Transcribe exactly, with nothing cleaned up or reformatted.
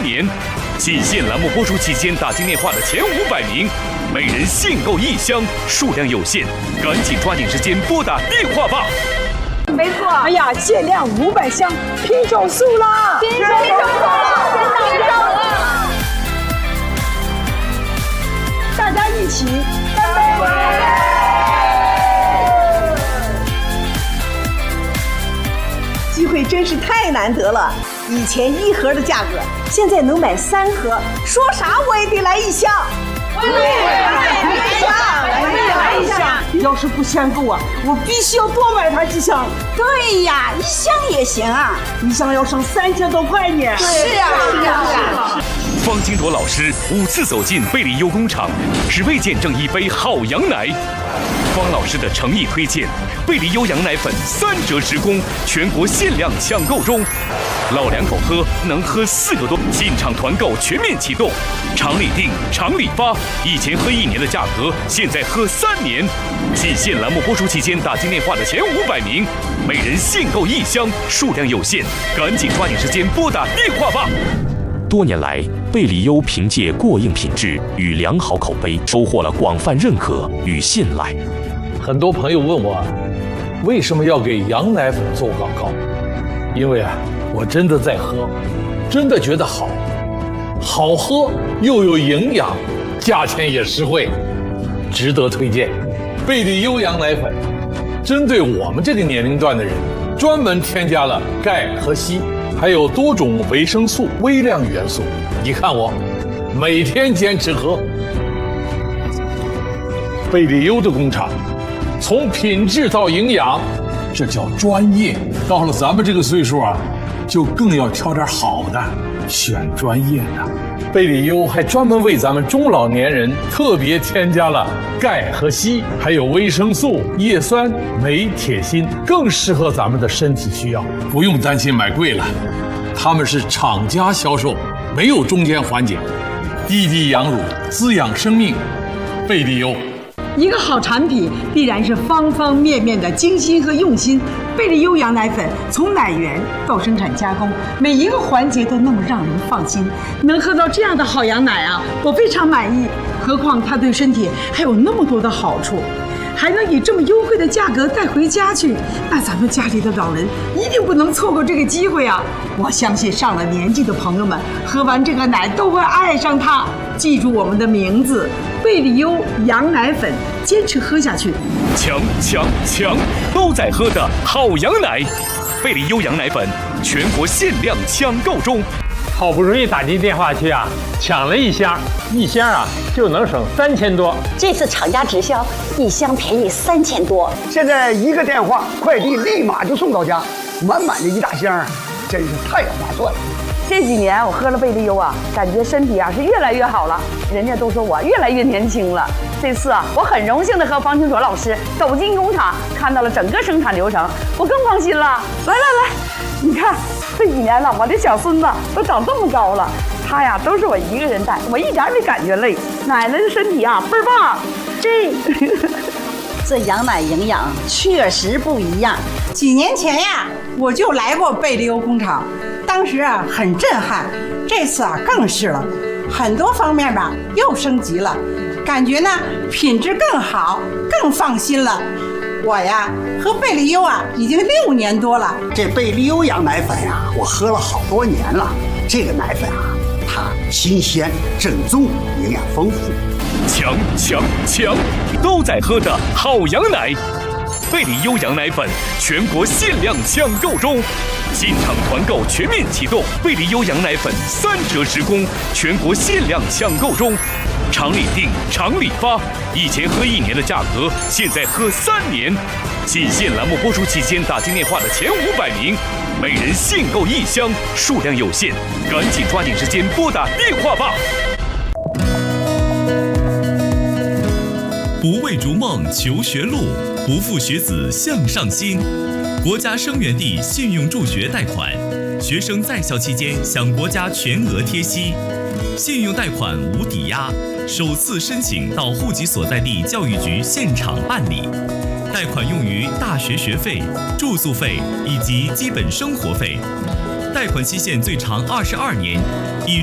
年。仅限栏目播出期间打进电话的前五百名，每人限购一箱，数量有限，赶紧抓紧时间拨打电话吧。 没错。 哎呀，限量五百箱，拼手速啦！ 拼手速了，拼手了！ 大家一起干杯！机会真是太难得了。以前一盒的价格，现在能买三盒，说啥我也得来一箱。 我也来一箱，我也来一箱。 要是不限购啊，我必须要多买它几箱。 对呀，一箱也行啊， 一箱要省三千多块呢。 是啊，是啊，是啊。 方金铎老师五次走进贝利优工厂，只为见证一杯好羊奶。方老师的诚意推荐，贝利优羊奶粉三折十公，全国限量抢购中。老两口喝能喝四个多，进场团购全面启动，厂里订，厂里发。以前喝一年的价格，现在喝三年。仅限栏目播出期间打进电话的前五百名，每人限购一箱，数量有限，赶紧抓紧时间拨打电话吧。 多年来，贝利优凭借过硬品质与良好口碑，收获了广泛认可与信赖。 很多朋友问我，为什么要给羊奶粉做广告？因为啊，我真的在喝，真的觉得好，好喝又有营养，价钱也实惠，值得推荐。贝利优羊奶粉针对我们这个年龄段的人，专门添加了钙和硒，还有多种维生素、微量元素。你看我，每天坚持喝。贝利优的工厂，从品质到营养，这叫专业。到了咱们这个岁数啊，就更要挑点好的，选专业的。贝利优还专门为咱们中老年人特别添加了钙和硒，还有维生素、叶酸、镁、铁、锌，更适合咱们的身体需要，不用担心买贵了。他们是厂家销售，没有中间环节，滴滴羊乳，滋养生命。贝利优。 一个好产品必然是方方面面的精心和用心。贝利优羊奶粉从奶源到生产加工，每一个环节都那么让人放心。能喝到这样的好羊奶啊，我非常满意。何况它对身体还有那么多的好处，还能以这么优惠的价格带回家去，那咱们家里的老人一定不能错过这个机会啊！我相信上了年纪的朋友们喝完这个奶都会爱上它。记住我们的名字，贝利优羊奶粉，坚持喝下去。 强强强，都在喝的好羊奶，贝利优羊奶粉全国限量抢购中。 好不容易打进电话去啊，抢了一箱，一箱啊就能省三千多。 这次厂家直销，一箱便宜三千多。 现在一个电话，快递立马就送到家，满满的一大箱，真是太划算了。 这几年我喝了贝利优啊，感觉身体啊是越来越好了，人家都说我越来越年轻了。这次啊，我很荣幸的和方清卓老师走进工厂，看到了整个生产流程，我更放心了。来来来，你看这几年了，我的小孙子都长这么高了，他呀都是我一个人带，我一点没感觉累。奶奶的身体啊倍儿棒，这这羊奶营养确实不一样。 几年前呀，我就来过贝利优工厂，当时啊很震撼，这次啊更是了，很多方面吧又升级了，感觉呢品质更好，更放心了。我呀喝贝利优啊已经六年多了， 这贝利优羊奶粉呀、啊，我喝了好多年了。这个奶粉啊，它新鲜、正宗，营养丰富。 强强强，都在喝的好羊奶，贝利优羊奶粉全国限量抢购中，进场团购全面启动，贝利优羊奶粉三折十公，全国限量抢购中。厂里订，厂里发。以前喝一年的价格，现在喝三年。仅限栏目播出期间打进电话的前五百名，每人限购一箱，数量有限，赶紧抓紧时间拨打电话吧。 不为逐梦求学路，不负学子向上心。国家生源地信用助学贷款，学生在校期间享国家全额贴息，信用贷款无抵押，首次申请到户籍所在地教育局现场办理。贷款用于大学学费、住宿费以及基本生活费。贷款期限最长二十二年。